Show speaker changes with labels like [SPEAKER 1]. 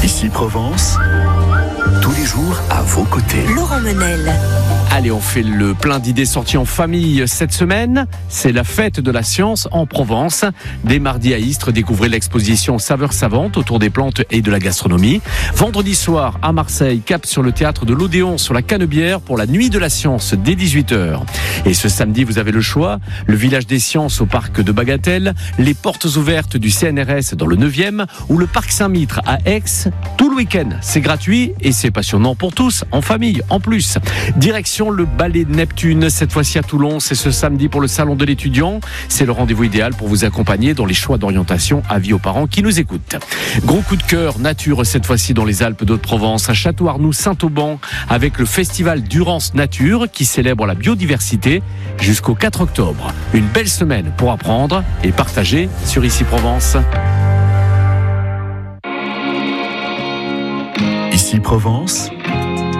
[SPEAKER 1] Ici Provence, tous les jours à vos côtés.
[SPEAKER 2] Laurent Menel.
[SPEAKER 3] Allez, on fait le plein d'idées sorties en famille cette semaine. C'est la fête de la science en Provence. Dès mardi à Istres, découvrez l'exposition Saveurs savantes autour des plantes et de la gastronomie. Vendredi soir à Marseille, cap sur le théâtre de l'Odéon sur la Canebière pour la nuit de la science dès 18h. Et ce samedi, vous avez le choix. Le village des sciences au parc de Bagatelle, les portes ouvertes du CNRS dans le 9e ou le parc Saint-Mitre à Aix. Tout le week-end, c'est gratuit et c'est passionnant pour tous, en famille en plus. Direction le ballet de Neptune, cette fois-ci à Toulon, c'est ce samedi pour le salon de l'étudiant. C'est le rendez-vous idéal pour vous accompagner dans les choix d'orientation avis aux parents qui nous écoutent. Gros coup de cœur, nature cette fois-ci dans les Alpes d'Haute-Provence, à Château-Arnoux-Saint-Auban, avec le festival Durance Nature qui célèbre la biodiversité jusqu'au 4 octobre. Une belle semaine pour apprendre et partager sur Ici Provence.
[SPEAKER 1] Ici Provence,